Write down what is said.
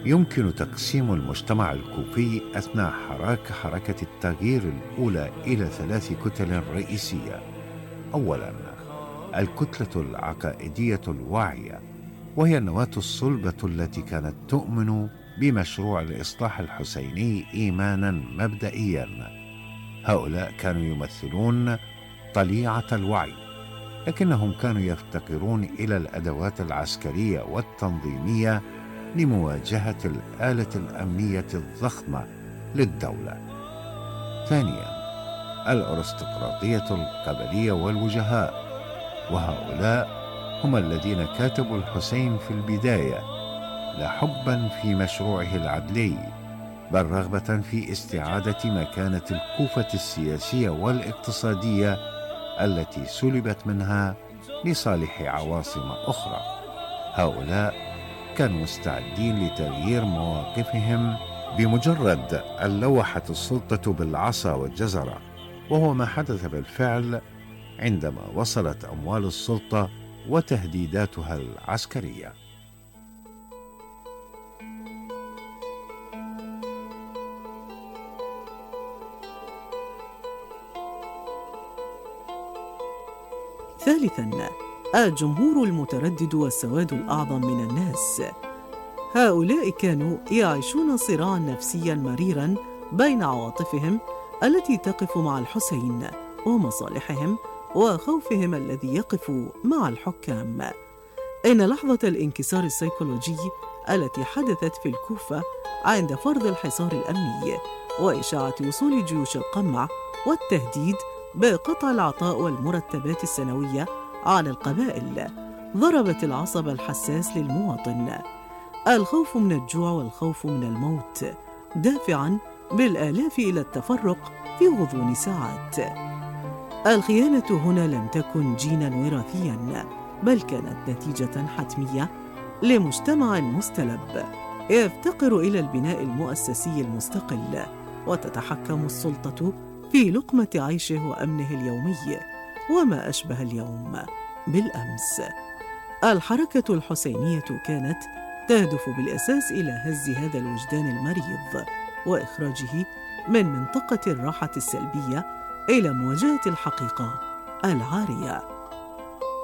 يمكن تقسيم المجتمع الكوفي أثناء حركة التغيير الأولى إلى 3 كتل رئيسية. أولاً، الكتلة العقائدية الواعية، وهي النواة الصلبة التي كانت تؤمن بمشروع الإصلاح الحسيني إيماناً مبدئياً. هؤلاء كانوا يمثلون طليعة الوعي، لكنهم كانوا يفتقرون إلى الأدوات العسكرية والتنظيمية لمواجهة الآلة الأمنية الضخمة للدولة. ثانياً، الأرستقراطية القبلية والوجهاء، وهؤلاء هم الذين كاتبوا الحسين في البداية لا حباً في مشروعه العدلي، بل رغبة في استعادة مكانة الكوفة السياسية والاقتصادية التي سلبت منها لصالح عواصم أخرى. هؤلاء كانوا مستعدين لتغيير مواقفهم بمجرد أن لوحت السلطة بالعصا والجزرة، وهو ما حدث بالفعل عندما وصلت أموال السلطة وتهديداتها العسكرية. ثالثاً، الجمهور المتردد والسواد الأعظم من الناس. هؤلاء كانوا يعيشون صراعاً نفسياً مريراً بين عواطفهم التي تقف مع الحسين ومصالحهم وخوفهم الذي يقف مع الحكام. إن لحظة الانكسار السيكولوجي التي حدثت في الكوفة عند فرض الحصار الأمني وإشاعة وصول جيوش القمع والتهديد بقطع العطاء والمرتبات السنوية على القبائل ضربت العصب الحساس للمواطن. الخوف من الجوع والخوف من الموت دافعاً بالآلاف إلى التفرق في غضون ساعات. الخيانة هنا لم تكن جيناً وراثياً، بل كانت نتيجة حتمية لمجتمع مستلب يفتقر إلى البناء المؤسسي المستقل، وتتحكم السلطة في لقمة عيشه وأمنه اليومي وما أشبه اليوم بالأمس. الحركة الحسينية كانت تهدف بالأساس إلى هز هذا الوجدان المريض وإخراجه من منطقة الراحة السلبية إلى مواجهة الحقيقة العارية.